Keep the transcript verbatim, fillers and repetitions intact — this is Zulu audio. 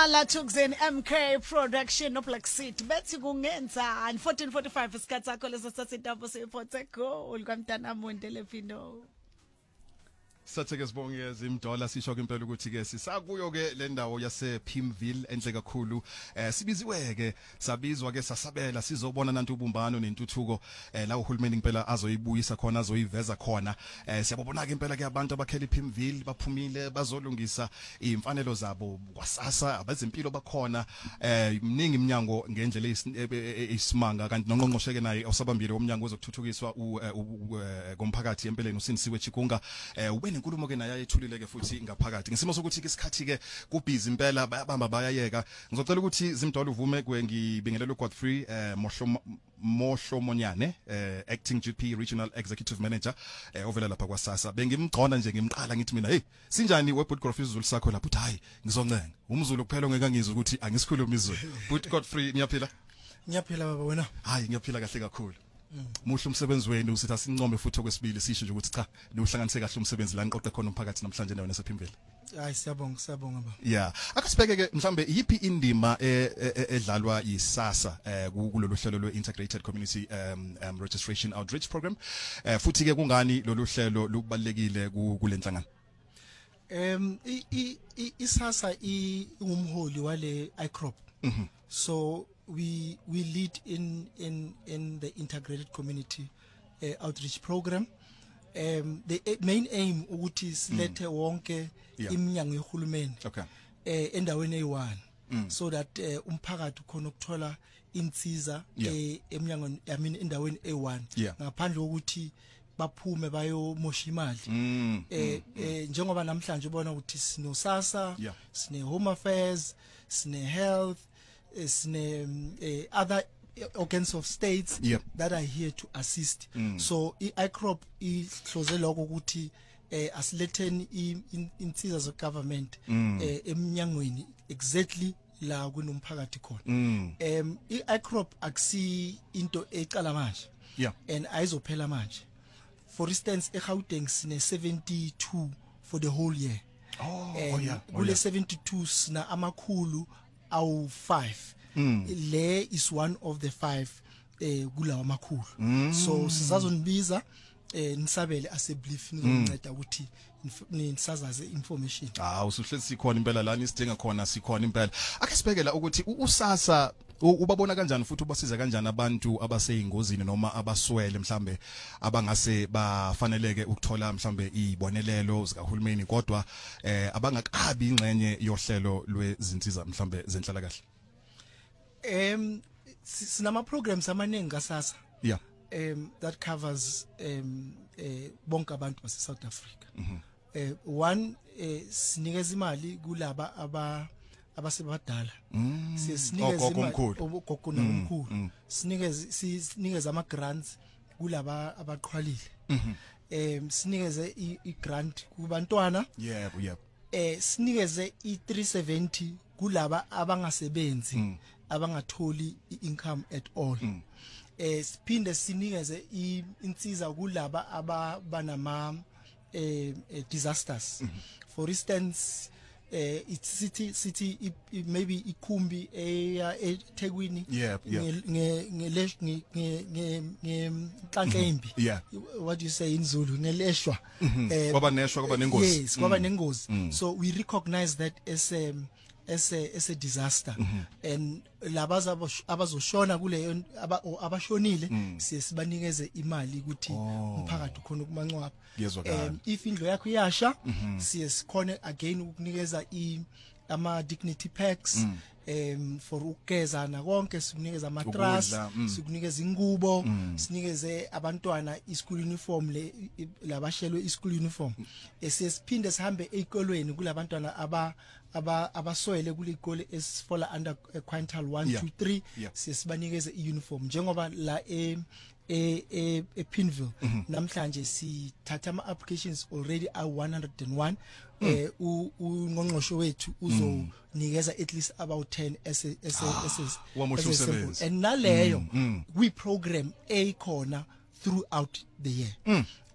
Dlala Tuxen M K Production no Black Seat bethi kungenzani fourteen forty-five isikhathi sakho leso sasitapho sePortego ulikwamntana Monde Lepino. Satheke sibonge izimdola sisho ke impela ukuthi ke sisakuyo ke le ndawo yase Pimville enhle kakhulu eh sibiziwe ke sabizwa ke sasabela sizobona nantu ubumbano nentuthuko eh la uhulumeni impela azoyibuyisa khona azoyiveza khona eh siyabona ke impela ke abantu abakhela iPimville baphumile bazolungisa imfanelo zabo kwasasa abezempilo bakhona eh mningi iminyango ngendlela isimanga kanti nonqonqosheke naye osabambile womnyango wezokuthuthukiswa komphakathi empeleni uSinisiwe Chikunga eh inkulumo ke naye ayethulile ke futhi ngaphakathi ngisimo sokuthi ke isikhathi ke kubhizi impela bayabamba bayayeka ngizocela ukuthi Zimdolo uvume kwe ngibingelela uGodfrey eh Mohlo Mohlomonyane eh acting G P regional executive manager eh ovela lapha kwaSasa bengimgcona nje ngimqala ngithi mina hey sinjani weBootcroft izulu sakho lapha uthi hayi ngizoncenga umzulu kuphela ngeke ngizwe ukuthi angisikhuluma izulu but Godfrey ngiyaphila ngiyaphila baba wena hayi ngiyaphila kahle kakhulu muhle umsebenzi wenu usithi asincome futhi okwesibili sisho nje ukuthi cha niwuhlanganise kahle umsebenzi la niqoqe khona umphakathi namhlanje nawe nasePhimville. Hayi siyabonga siyabonga baba. Yeah akasibeke ke mhlambe yipi indima edlalwa yiSasa eh kulolu hlelo lwe integrated community um, um registration outreach program eh futhi ke kungani lolu hlelo lubalekile kulenhlangano. Em iSasa ingumholi wale iCrop. Mhm. So we we lead in in in the integrated community uh, outreach program. Um the main aim ukuthi silethe wonke iminyango yehulumeni okay eh endaweni eyi-one so that uh, umphakathi khona ukuthola insiza eh eminyango I mean endaweni eyi-one ngaphandle kokuthi baphume bayomosha imali eh njengoba namhlanje ubona ukuthi sino SASSA sine home affairs sine health sine uh, other organs of states yep. that are here to assist mm. So iCrop ihloze lokho ukuthi eh asiletheni insiza zo government mm. eh eminyangweni exactly la kunomphakathi khona mm. em iCrop akusi into ecala manje yeah and ayizophela manje for instance eGauteng sine seventy-two for the whole year oh, and oh yeah kule oh, yeah. seventy-two sina amakhulu awu five mm. le is one of the five eh kulawa makhulu mm. so sizazonibiza eh nisabele aseblief nizonceda ukuthi nisazaze information ah usuhle sikhona impela lana isidinga khona sikhona impela akasibekela ukuthi uSasa ubabona kanjani futhi ubasiza kanjani abantu abaseyingozini noma abaswele mhlambe abangase bafaneleke ukuthola mhlambe izibonelelo zikahulumeni kodwa eh abangakabi ingcenye yohlelo lwezinsiza mhlambe zenhlala kahle em sinama programs amaningi kaSasa yeah um that covers um eh bonke abantu base South Africa mm -hmm. eh one eh sinikeza imali kulaba aba abasebadala sinikeza imali ogogo nomkhulu sinikeza sinikeza ama grants kulaba abaqhwalile em sinikeze i grant kubantwana yebo yebo eh sinikeze i three seventy kulaba abangasebenzi abangatholi income at all eh siphinde sinikeze insiza kulaba abanama eh disasters for instance eh it's city city maybe ikhumbi eThekwini nge nge nge nge Nkankembi what do you say in Zulu ngeleshwa eh kwaba neshwa kwaba nengozi yes kwaba nengozi so we recognize that as a as a as a disaster mm -hmm. and labaza abazoshona kule abashonile sisibanikeze imali ukuthi umphakathi khona kumancwaba um if indlu yakho iyasha siye sikhona again ukunikeza i ama dignity packs mm. um for ukugezana konke sikunikeza ama trust mm. sikunikeza ingubo mm. sinikeze abantwana ischool uniform le labashelwe ischool uniform mm. esesiphinde sihambe ezikolweni kulabantwana aba aba abaswele kule ikole esifola under uh, quintile one yeah. two three yeah. sesibanikeze iuniform njengoba la e e e, e Pimville mm -hmm. namhlanje sithatha ama applications already are one hundred and one mm. eh ungqongqosho wethu uzonikeza at least about ten as a, as a, as a, wamusho umsebenzi and naleyo mm. mm. we program ekhona throughout the year mm.